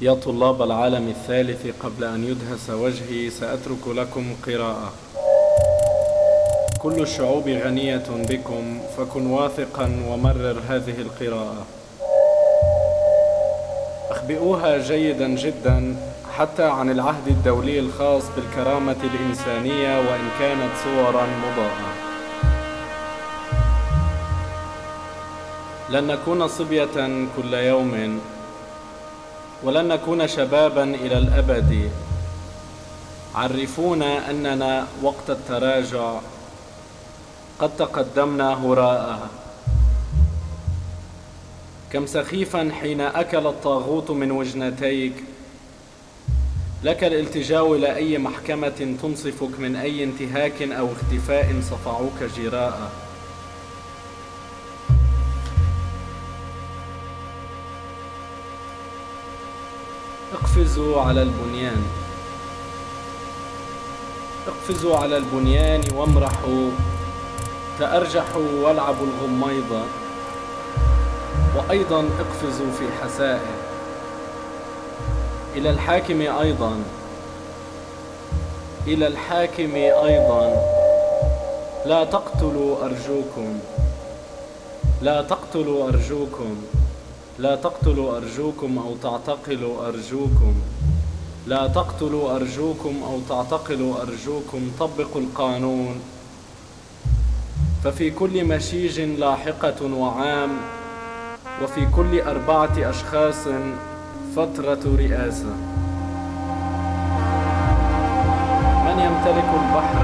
يا طلاب العالم الثالث، قبل أن يدهس وجهي سأترك لكم قراءة. كل الشعوب غنية بكم، فكن واثقا ومرر هذه القراءة. أخبئوها جيدا جدا حتى عن العهد الدولي الخاص بالكرامة الإنسانية، وإن كانت صورا مضاءة. لن نكون صبية كل يوم، ولن نكون شبابا إلى الأبد. عرفونا أننا وقت التراجع قد تقدمنا هراءها. كم سخيفا حين أكل الطاغوت من وجنتيك، لك الالتجاء إلى أي محكمة تنصفك من أي انتهاك أو اختفاء صفعوك جراء. اقفزوا على البنيان، اقفزوا على البنيان وامرحوا، تأرجحوا والعبوا الغميضة، وأيضا اقفزوا في حسائه. إلى الحاكم أيضا، إلى الحاكم أيضا، لا تقتلوا أرجوكم، لا تقتلوا أرجوكم، لا تقتلوا أرجوكم أو تعتقلوا أرجوكم، لا تقتلوا أرجوكم أو تعتقلوا أرجوكم. طبقوا القانون، ففي كل مشيج لاحقة وعام، وفي كل 4 أشخاص فترة رئاسة. من يمتلك البحر